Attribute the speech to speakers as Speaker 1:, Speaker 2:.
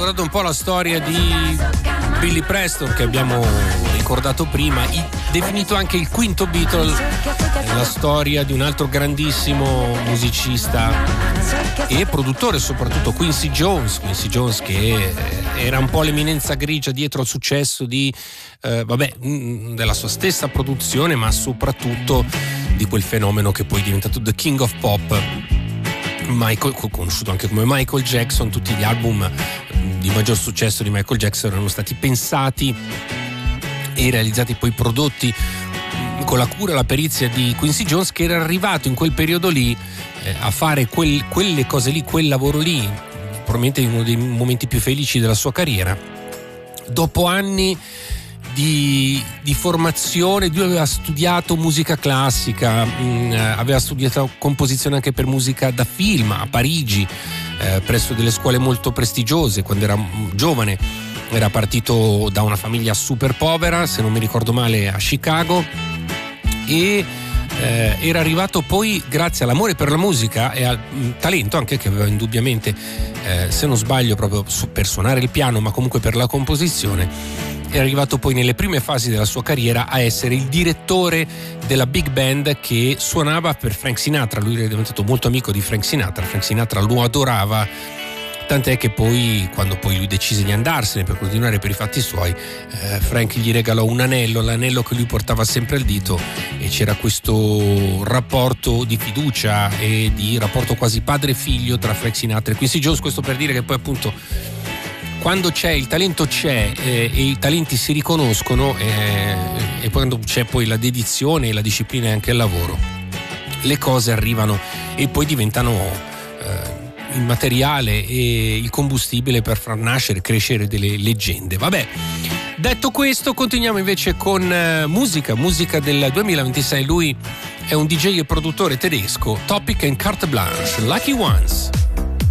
Speaker 1: ricordato un po' la storia di Billy Preston che abbiamo ricordato prima, definito anche il quinto Beatle, la storia di un altro grandissimo musicista e produttore, soprattutto Quincy Jones che era un po' l'eminenza grigia dietro al successo della sua stessa produzione, ma soprattutto di quel fenomeno che poi è diventato The King of Pop, conosciuto anche come Michael Jackson. Tutti gli album di maggior successo di Michael Jackson erano stati pensati e realizzati, poi prodotti con la cura e la perizia di Quincy Jones, che era arrivato in quel periodo lì a fare quelle cose lì, quel lavoro lì, probabilmente uno dei momenti più felici della sua carriera. Dopo anni di formazione, lui aveva studiato musica classica, aveva studiato composizione anche per musica da film a Parigi, presso delle scuole molto prestigiose. Quando era giovane era partito da una famiglia super povera, se non mi ricordo male, a Chicago, e era arrivato poi, grazie all'amore per la musica e al talento anche che aveva indubbiamente, se non sbaglio proprio per suonare il piano, ma comunque per la composizione, è arrivato poi nelle prime fasi della sua carriera a essere il direttore della big band che suonava per Frank Sinatra. Lui era diventato molto amico di Frank Sinatra lo adorava, tant'è che poi, quando poi lui decise di andarsene per continuare per i fatti suoi, Frank gli regalò un anello, l'anello che lui portava sempre al dito, e c'era questo rapporto di fiducia e di rapporto quasi padre-figlio tra Frank Sinatra e Quincy Jones. Questo per dire che poi appunto quando c'è il talento c'è, e i talenti si riconoscono, e quando c'è poi la dedizione e la disciplina e anche il lavoro, le cose arrivano e poi diventano il materiale e il combustibile per far nascere e crescere delle leggende. Vabbè, detto questo, continuiamo invece con musica del 2026. Lui è un DJ e produttore tedesco, Topic and Carte Blanche, Lucky Ones.